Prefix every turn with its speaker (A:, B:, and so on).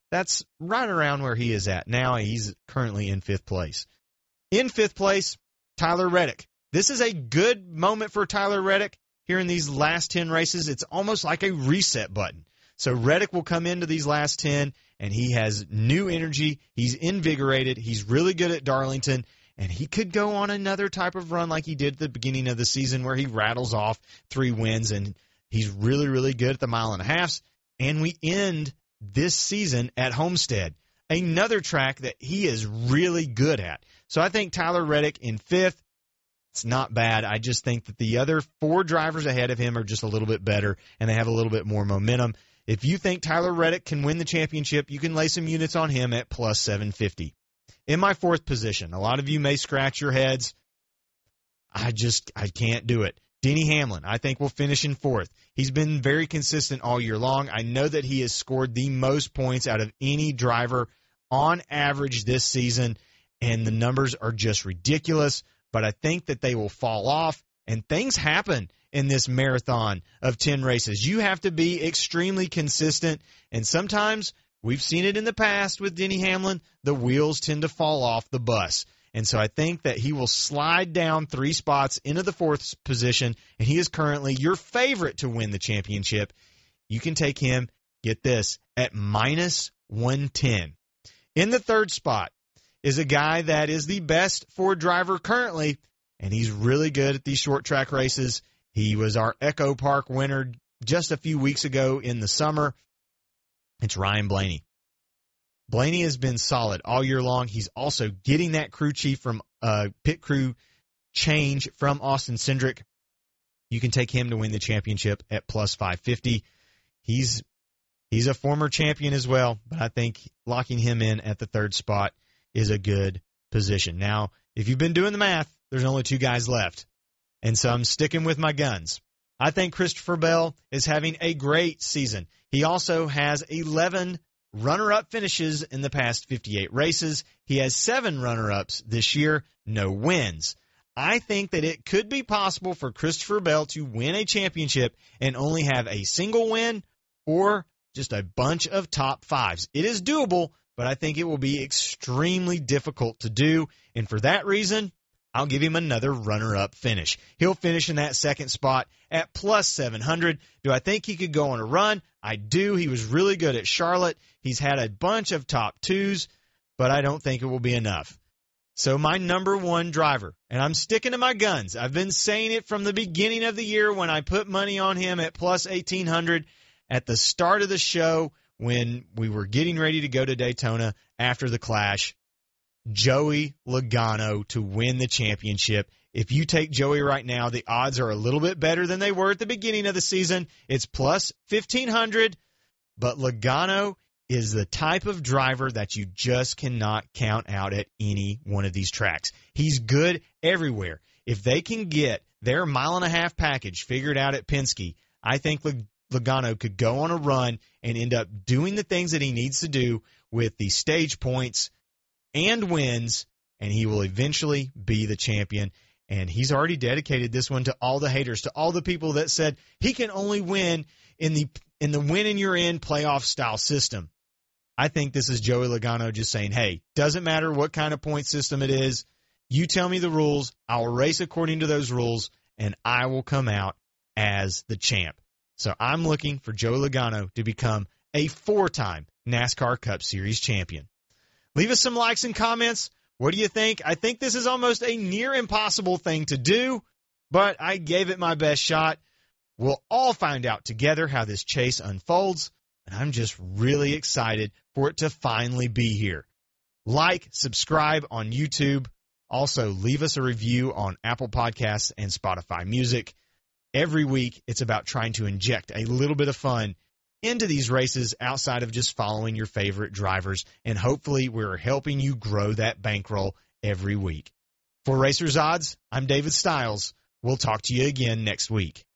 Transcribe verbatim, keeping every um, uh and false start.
A: That's right around where he is at now. He's currently in fifth place. In fifth place, Tyler Reddick. This is a good moment for Tyler Reddick here in these last ten races. It's almost like a reset button. So Reddick will come into these last ten, and he has new energy. He's invigorated. He's really good at Darlington, and he could go on another type of run like he did at the beginning of the season where he rattles off three wins, and he's really, really good at the mile and a halves. And we end this season at Homestead, another track that he is really good at. So I think Tyler Reddick in fifth, it's not bad. I just think that the other four drivers ahead of him are just a little bit better, and they have a little bit more momentum. If you think Tyler Reddick can win the championship, you can lay some units on him at plus seven fifty. In my fourth position, a lot of you may scratch your heads. I just, I can't do it. Denny Hamlin, I think, will finish in fourth. He's been very consistent all year long. I know that he has scored the most points out of any driver on average this season, and the numbers are just ridiculous. But I think that they will fall off, and things happen in this marathon of ten races. You have to be extremely consistent, and sometimes we've seen it in the past with Denny Hamlin. The wheels tend to fall off the bus. And so I think that he will slide down three spots into the fourth position, and he is currently your favorite to win the championship. You can take him, get this, at minus one ten. In the third spot is a guy that is the best Ford driver currently, and he's really good at these short track races. He was our Echo Park winner just a few weeks ago in the summer. It's Ryan Blaney. Blaney has been solid all year long. He's also getting that crew chief from uh, pit crew change from Austin Cindric. You can take him to win the championship at plus five fifty. He's he's a former champion as well, but I think locking him in at the third spot is a good position. Now, if you've been doing the math, there's only two guys left, and so I'm sticking with my guns. I think Christopher Bell is having a great season. He also has eleven runner-up finishes in the past fifty-eight races. He has seven runner-ups this year, no wins. I think that it could be possible for Christopher Bell to win a championship and only have a single win or just a bunch of top fives. It is doable, but I think it will be extremely difficult to do, and for that reason, I'll give him another runner-up finish. He'll finish in that second spot at plus seven hundred. Do I think he could go on a run? I do. He was really good at Charlotte. He's had a bunch of top twos, but I don't think it will be enough. So my number one driver, and I'm sticking to my guns. I've been saying it from the beginning of the year when I put money on him at plus eighteen hundred at the start of the show when we were getting ready to go to Daytona after the Clash. Joey Logano to win the championship. If you take Joey right now, the odds are a little bit better than they were at the beginning of the season. It's plus fifteen hundred, but Logano is the type of driver that you just cannot count out at any one of these tracks. He's good everywhere. If they can get their mile and a half package figured out at Penske, I think Logano could go on a run and end up doing the things that he needs to do with the stage points and wins, and he will eventually be the champion. And he's already dedicated this one to all the haters, to all the people that said he can only win in the in the win and you're in playoff style system. I think this is Joey Logano just saying, hey, doesn't matter what kind of point system it is. You tell me the rules. I'll race according to those rules, and I will come out as the champ. So I'm looking for Joey Logano to become a four-time NASCAR Cup Series champion. Leave us some likes and comments. What do you think? I think this is almost a near impossible thing to do, but I gave it my best shot. We'll all find out together how this chase unfolds, and I'm just really excited for it to finally be here. Like, subscribe on YouTube. Also, leave us a review on Apple Podcasts and Spotify Music. Every week, it's about trying to inject a little bit of fun into these races outside of just following your favorite drivers, and hopefully we're helping you grow that bankroll every week. For Racers Odds, I'm David Stiles. We'll talk to you again next week.